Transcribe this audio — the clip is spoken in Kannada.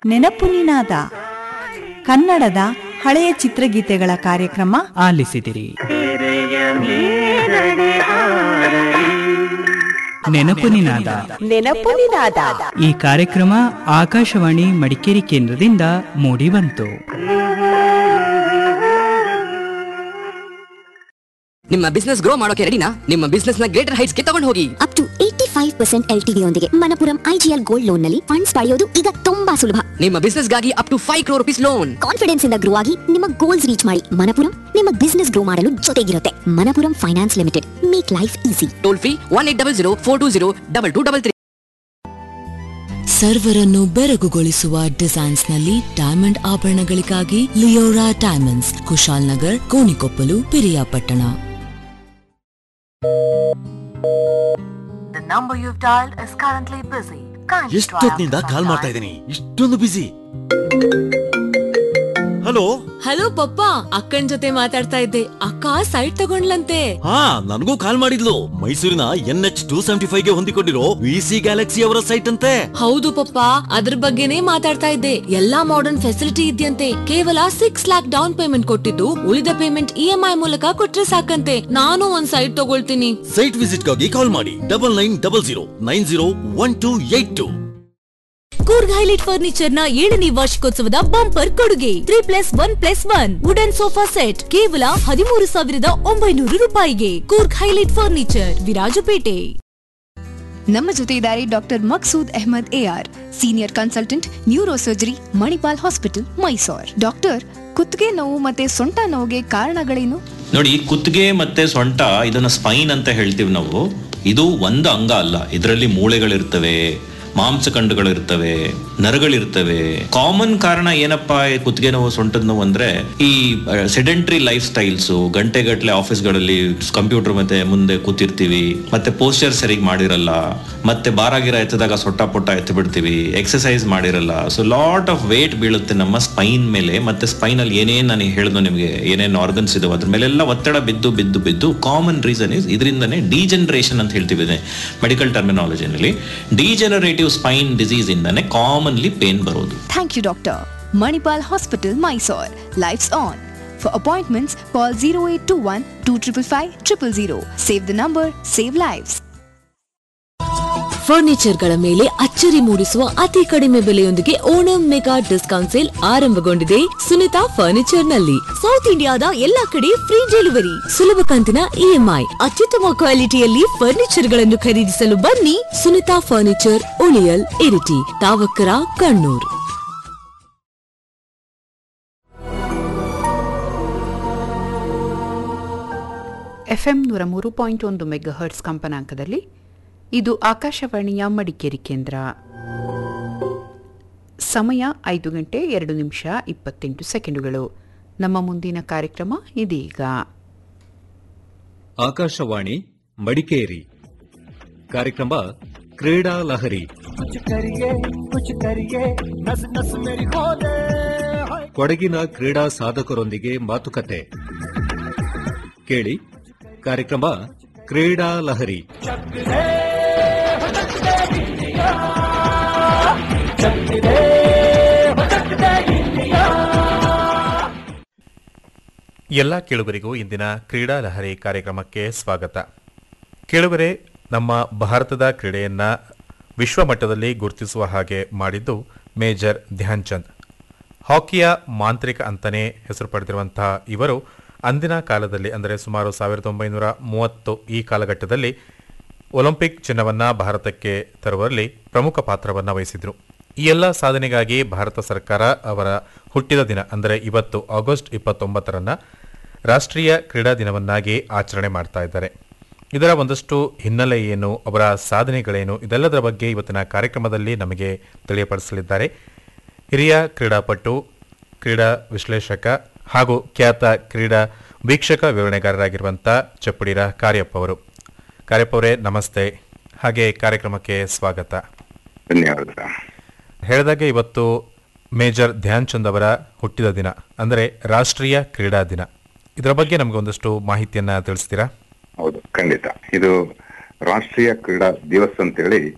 ನೆನಪು ನಿನಾದ ಕನ್ನಡದ ಹಳೆಯ ಚಿತ್ರಗೀತೆಗಳ ಕಾರ್ಯಕ್ರಮ ಆಲಿಸಿದಿರಿ. ನೆನಪು ನಿನಾದ ನೆನಪು ನಿನಾದ ಈ ಕಾರ್ಯಕ್ರಮ ಆಕಾಶವಾಣಿ ಮಡಿಕೇರಿ ಕೇಂದ್ರದಿಂದ ಮೂಡಿಬಂತು. ನಿಮ್ಮ ಬಿಸ್ನೆಸ್ ಗ್ರೋ ಮಾಡೋಕೆ ರೆಡಿನಾ? ನಿಮ್ಮ ಬಿಸ್ನೆಸ್ ನ ಗ್ರೇಟರ್ ಹೈಟ್ಸ್ ಗೆ ತಗೊಂಡು ಹೋಗಿ. ಅಪ್ ಟು 85% LTV ಯೊಂದಿಗೆ ಮನಪುರಂ IGL ಗೋಲ್ಡ್ ಲೋನ್ ನಲ್ಲಿ ಫಂಡ್ಸ್ ಪಡೆಯೋದು ಈಗ ತುಂಬಾ ಸುಲಭ. ನಿಮ್ಮ ಬಿಸ್ನೆಸ್ ಗಾಗಿ up to 5 crore rupees loan. Confidence ಇಂದ ಗ್ರೋ ಆಗಿ ನಿಮ್ಮ ಗೋಲ್ಸ್ ರೀಚ್ ಮಾಡಿ. ಮನಪುರಂ ನಿಮ್ಮ ಬಿಸ್ನೆಸ್ ಗ್ರೋ ಮಾಡಲು ಜೊತೆಗಿರುತ್ತೆ. Manappuram finance limited, make life easy. Toll free 1800 420 2233. ಸರ್ವರನ್ನು ಬೆರಗುಗೊಳಿಸುವ designs ನಲ್ಲಿ diamond ಆಭರಣಗಳಿಗಾಗಿ Leora diamonds, Kushal Nagar, Konikoppal, Piriyapatna. The number you've dialed is currently busy. ಎಷ್ಟೊತ್ತಿನಿಂದ ಕಾಲ್ ಮಾಡ್ತಾ ಇದ್ದೀನಿ, ಇಷ್ಟೊಂದು ಬಿಸಿ. ಹಲೋ ಹಲೋ ಪಪ್ಪ, ಅಕ್ಕನ್ ಜೊತೆ ಮಾತಾಡ್ತಾ ಇದ್ದೆ. ಅಕ್ಕ ಸೈಟ್ ತಗೊಂಡ್ಲಂತೆ. ಹಾ, ನನಗೂ ಕಾಲ್ ಮಾಡಿದ್ಲು. ಮೈಸೂರಿನ NH 275 ಗೆ ಹೊಂದಿಕೊಂಡಿರೋ VC ಗ್ಯಾಲಕ್ಸಿ ಅವರ ಸೈಟ್ ಅಂತೆ. ಹೌದು ಪಪ್ಪ, ಅದ್ರ ಬಗ್ಗೆನೇ ಮಾತಾಡ್ತಾ ಇದ್ದೆ. ಎಲ್ಲಾ ಮಾಡರ್ನ್ ಫೆಸಿಲಿಟಿ ಇದೆಯಂತೆ. ಕೇವಲ 6 lakh ಡೌನ್ ಪೇಮೆಂಟ್ ಕೊಟ್ಟಿದ್ದು, ಉಳಿದ ಪೇಮೆಂಟ್ EMI ಮೂಲಕ ಕೊಟ್ರೆ ಸಾಕಂತೆ. ನಾನು ಒಂದ್ ಸೈಟ್ ತಗೊಳ್ತೀನಿ. ಸೈಟ್ ವಿಸಿಟ್ ಗಾಗಿ ಕಾಲ್ ಮಾಡಿ 9900901282. ಕೂರ್ಗ್ ಹೈಲೈಟ್ ಫರ್ನಿಚರ್ ನ 7ನೇ ವಾರ್ಷಿಕೋತ್ಸವದ ಬಂಪರ್ ಕೊಡುಗೆ 3+1+1 ವುಡನ್ ಸೋಫಾ ಸೆಟ್ ಕೇವಲ 13,900 ರೂಪಾಯಿಗೆ. Coorg highlight furniture, Virajpet. ನಮ್ಮ ಜೊತೆ ಇದ್ದಾರೆ doctor Maqsood Ahmed AR, senior consultant neuro surgery, Manipal hospital, Mysore. Doctor, ಕುತ್ತಿಗೆ ನೋವು ಮತ್ತೆ ಸೊಂಟ ನೋವಿಗೆ ಕಾರಣಗಳೇನು? ನೋಡಿ, ಕುತ್ತಿಗೆ ಮತ್ತೆ ಸೊಂಟ ಇದನ್ನ ಸ್ಪೈನ್ ಅಂತ ಹೇಳ್ತೀವಿ ನಾವು. ಇದು ಒಂದು ಅಂಗ ಅಲ್ಲ, ಇದರಲ್ಲಿ ಮೂಳೆಗಳಿರ್ತವೆ, ಮಾಂಸಖಂಡಗಳಿರ್ತವೆ, ನರಗಳಿರ್ತವೆ. ಕಾಮನ್ ಕಾರಣ ಏನಪ್ಪಾ ಕುತ್ತಿಗೆ ನೋವು, ಸೊಂಟದ ನೋವು ಅಂದ್ರೆ ಈ ಸೆಡೆಂಟ್ರಿ ಲೈಫ್ ಸ್ಟೈಲ್ಸ್. ಗಂಟೆಗಟ್ಟಲೆ ಆಫೀಸ್ಗಳಲ್ಲಿ ಕಂಪ್ಯೂಟರ್ ಮತ್ತೆ ಮುಂದೆ ಕೂತಿರ್ತೀವಿ, ಮತ್ತೆ ಪೋಸ್ಚರ್ ಸರಿಗ್ ಮಾಡಿರಲ್ಲ, ಮತ್ತೆ ಬಾರಾಗಿರ ಎತ್ತದಾಗ ಸೊಟ್ಟ ಪೊಟ್ಟ ಎತ್ತು ಬಿಡ್ತೀವಿ, ಎಕ್ಸರ್ಸೈಸ್ ಮಾಡಿರಲ್ಲ. ಸೊ ಲಾಟ್ ಆಫ್ ವೇಟ್ ಬೀಳುತ್ತೆ ನಮ್ಮ ಸ್ಪೈನ್ ಮೇಲೆ. ಮತ್ತೆ ಸ್ಪೈನ್ ಅಲ್ಲಿ ಏನೇನ್ ನಾನು ಹೇಳಿದ್ನು ನಿಮ್ಗೆ, ಏನೇನ್ ಆರ್ಗನ್ಸ್ ಇದಾವೆ ಅದ್ರ ಮೇಲೆಲ್ಲ ಒತ್ತಡ ಬಿದ್ದು ಬಿದ್ದು ಬಿದ್ದು ಕಾಮನ್ ರೀಸನ್ ಇಸ್ ಇದರಿಂದನೇ ಡಿಜೆನರೇಷನ್ ಅಂತ ಹೇಳ್ತೀವಿ ಮೆಡಿಕಲ್ ಟರ್ಮಿನಾಲಜಿನಲ್ಲಿ. ಡಿಜೆನರೇಟಿವ್ ಸ್ಪೈನ್ ಡಿಸೀಸ್ ಇಂದಾನೆ ಕಾಮನ್ಲಿ ಪೇನ್ ಬರೋದು. Thank you doctor. Manipal hospital, Mysore. Lives on. For appointments, call 0821 255 000. Save the number, save lives. Furniture ಗಳ ಮೇಲೆ ಅಚ್ಚರಿ ಮೂಡಿಸುವ ಅತಿ ಕಡಿಮೆ ಬೆಲೆಯೊಂದಿಗೆ ಓಣಂ ಮೆಗಾ ಡಿಸ್ಕೌಂಟ್ ಸೇಲ್ ಆರಂಭಗೊಂಡಿದೆ ಸುನಿತಾ ಫರ್ನಿಚರ್ ನಲ್ಲಿ. ಸೌತ್ ಇಂಡಿಯಾದ ಎಲ್ಲಾ ಕಡೆ ಫ್ರೀ ಡೆಲಿವರಿ, ಸುಲಭ ಕಂತಿನ EMI, ಅತ್ಯುತ್ತಮ ಕ್ವಾಲಿಟಿಯಲ್ಲಿ ಫರ್ನಿಚರ್ ಗಳನ್ನು ಖರೀದಿಸಲು ಬನ್ನಿ. Sunita furniture, ಉಳಿಯಲ್, Iritty, Thavakkara, Kannur. FM 103.1 megahertz ಕಂಪನಾಂಕದಲ್ಲಿ ಇದು ಆಕಾಶವಾಣಿಯ ಮಡಿಕೇರಿ ಕೇಂದ್ರ. ಸಮಯ 5:02:28. ನಮ್ಮ ಮುಂದಿನ ಕಾರ್ಯಕ್ರಮ ಇದೀಗ. ಆಕಾಶವಾಣಿ ಮಡಿಕೇರಿ ಕಾರ್ಯಕ್ರಮ ಕ್ರೀಡಾ ಲಹರಿ. ಕೊಡಗಿನ ಕ್ರೀಡಾ ಸಾಧಕರೊಂದಿಗೆ ಮಾತುಕತೆ ಕೇಳಿ. ಕಾರ್ಯಕ್ರಮ ಕ್ರೀಡಾ ಲಹರಿ. ಎಲ್ಲ ಕೇಳುಗರಿಗೂ ಇಂದಿನ ಕ್ರೀಡಾ ಲಹರಿ ಕಾರ್ಯಕ್ರಮಕ್ಕೆ ಸ್ವಾಗತ. ಕೇಳುಗರೆ, ನಮ್ಮ ಭಾರತದ ಕ್ರೀಡೆಯನ್ನ ವಿಶ್ವಮಟ್ಟದಲ್ಲಿ ಗುರುತಿಸುವ ಹಾಗೆ ಮಾಡಿದ್ದು ಮೇಜರ್ ಧ್ಯಾನ್ ಚಂದ್. ಹಾಕಿಯ ಮಾಂತ್ರಿಕ ಅಂತಾನೆ ಹೆಸರು ಪಡೆದಿರುವಂತಹ ಇವರು ಅಂದಿನ ಕಾಲದಲ್ಲಿ, ಅಂದರೆ ಸುಮಾರು 1930 ಈ ಕಾಲಘಟ್ಟದಲ್ಲಿ ಒಲಿಂಪಿಕ್ ಚಿನ್ನವನ್ನು ಭಾರತಕ್ಕೆ ತರುವಲ್ಲಿ ಪ್ರಮುಖ ಪಾತ್ರವನ್ನು ವಹಿಸಿದ್ರು. ಈ ಎಲ್ಲ ಸಾಧನೆಗಾಗಿ ಭಾರತ ಸರ್ಕಾರ ಅವರ ಹುಟ್ಟಿದ ದಿನ, ಅಂದರೆ ಇವತ್ತು ಆಗಸ್ಟ್ 29 ರಾಷ್ಟ್ರೀಯ ಕ್ರೀಡಾ ದಿನವನ್ನಾಗಿ ಆಚರಣೆ ಮಾಡ್ತಾ ಇದ್ದಾರೆ. ಇದರ ಒಂದಷ್ಟು ಹಿನ್ನೆಲೆ ಏನು, ಅವರ ಸಾಧನೆಗಳೇನು, ಇದೆಲ್ಲದರ ಬಗ್ಗೆ ಇವತ್ತಿನ ಕಾರ್ಯಕ್ರಮದಲ್ಲಿ ನಮಗೆ ತಿಳಿಯಪಡಿಸಲಿದ್ದಾರೆ ಹಿರಿಯ ಕ್ರೀಡಾಪಟು, ಕ್ರೀಡಾ ವಿಶ್ಲೇಷಕ ಹಾಗೂ ಖ್ಯಾತ ಕ್ರೀಡಾ ವೀಕ್ಷಕ ವಿವರಣೆಗಾರರಾಗಿರುವಂಥ ಚಪ್ಪಡಿರ ಕಾರ್ಯಪ್ಪ ಅವರು. ಕಾರ್ಯಪ್ಪ ಅವರೇ, ನಮಸ್ತೆ, ಹಾಗೆ ಕಾರ್ಯಕ್ರಮಕ್ಕೆ ಸ್ವಾಗತ. ಧನ್ಯವಾದ. ಹೇಳಿದಾಗೆ ಇವತ್ತು ಮೇಜರ್ ಧ್ಯಾನ್ ಚಂದ್ ಅವರ ಹುಟ್ಟಿದ ದಿನ, ಅಂದರೆ ರಾಷ್ಟ್ರೀಯ ಕ್ರೀಡಾ ದಿನ. ಇದರ ಬಗ್ಗೆ ನಮ್ಗೆ ಒಂದಷ್ಟು ಮಾಹಿತಿಯನ್ನ ತಿಳಿಸ್ತೀರಾ? ಹೌದು, ಖಂಡಿತ. ಇದು ರಾಷ್ಟ್ರೀಯ ಕ್ರೀಡಾ ದಿವಸ್ ಅಂತೇಳಿ